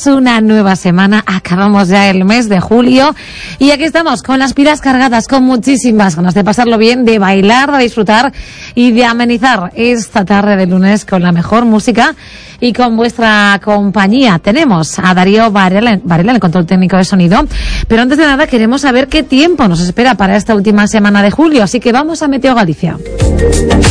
Bienvenidos una nueva semana. Acabamos ya el mes de julio y aquí estamos con las pilas cargadas, con muchísimas ganas de pasarlo bien, de bailar, de disfrutar y de amenizar esta tarde de lunes con la mejor música y con vuestra compañía. Tenemos a Darío Varela en el control técnico de sonido, pero antes de nada queremos saber qué tiempo nos espera para esta última semana de julio, así que vamos a Meteo Galicia.